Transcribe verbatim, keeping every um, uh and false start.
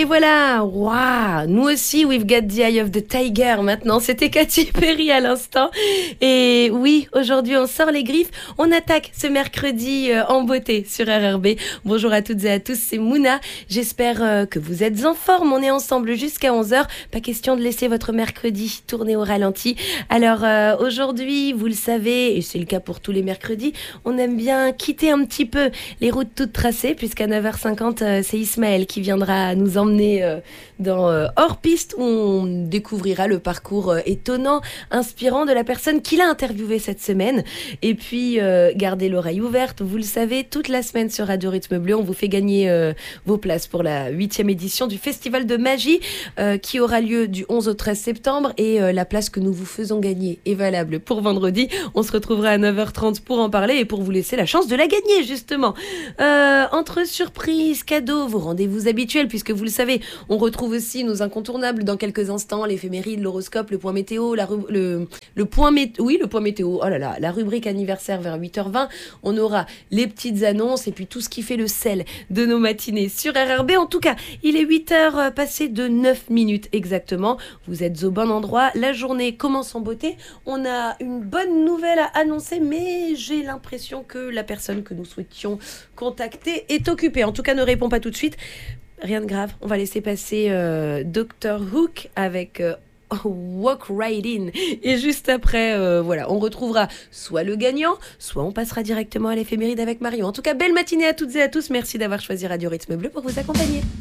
Et voilà, waouh, nous aussi, we've got the eye of the tiger maintenant. C'était Katy Perry à l'instant. Et oui, aujourd'hui, on sort les griffes. On attaque ce mercredi euh, en beauté sur R R B. Bonjour à toutes et à tous, c'est Mouna. J'espère euh, que vous êtes en forme. On est ensemble jusqu'à onze heures. Pas question de laisser votre mercredi tourner au ralenti. Alors euh, aujourd'hui, vous le savez, et c'est le cas pour tous les mercredis, on aime bien quitter un petit peu les routes toutes tracées, puisqu'à neuf heures cinquante, euh, c'est Ismaël qui viendra nous emmener euh, dans euh, Hors Piste, où on découvrira le parcours euh, étonnant, inspirant de la personne qui l'a interviewé cette semaine. Et puis, euh, gardez l'oreille ouverte, vous le savez, toute la semaine sur Radio Rythme Bleu, on vous fait gagner euh, vos places pour la huitième édition du Festival de Magie, euh, qui aura lieu du onze au treize septembre, et euh, la place que nous vous faisons gagner est valable pour vendredi. On se retrouvera à neuf heures trente pour en parler et pour vous laisser la chance de la gagner, justement. Euh, entre surprises, cadeaux, vos rendez-vous habituels, puisque vous le savez, on retrouve aussi nos incontournables dans quelques instants, l'éphéméride, l'horoscope, le point météo, la rub- le, le point météo, oui, le point météo, oh là là, la rubrique anniversaire vers huit heures vingt, on aura les petites annonces et puis tout ce qui fait le sel de nos matinées sur R R B. En tout cas, il est huit heures passées de neuf minutes exactement, vous êtes au bon endroit, la journée commence en beauté, on a une bonne nouvelle à annoncer, mais j'ai l'impression que la personne que nous souhaitions contacter est occupée, en tout cas ne répond pas tout de suite. Rien de grave, on va laisser passer euh, docteur Hook avec euh, Walk Right In. Et juste après, euh, voilà, on retrouvera soit le gagnant, soit on passera directement à l'éphéméride avec Marion. En tout cas, belle matinée à toutes et à tous. Merci d'avoir choisi Radio Rythme Bleu pour vous accompagner.